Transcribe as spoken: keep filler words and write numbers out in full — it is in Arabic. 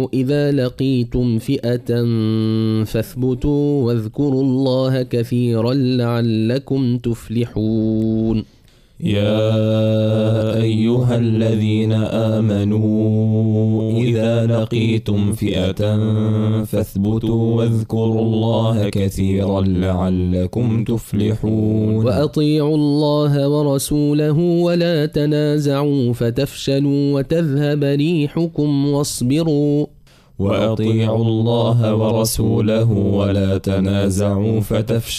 إذا لقيتم فئة فاثبتوا واذكروا الله كثيرا لعلكم تفلحون يا أيها الذين آمنوا إذا لقيتم فئة فاثبتوا واذكروا الله كثيرا لعلكم تفلحون وأطيعوا الله ورسوله ولا تنازعوا فتفشلوا وتذهب ريحكم واصبروا وأطيعوا الله ورسوله ولا تنازعوا فتفشلوا